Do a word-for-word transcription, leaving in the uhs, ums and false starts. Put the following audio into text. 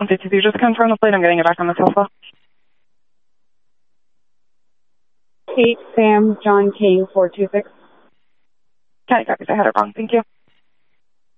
Did you just confirm the plate? I'm getting it back on the Tesla. Kate, Sam, John King, four two six. Okay, copies. I had it wrong. Thank you.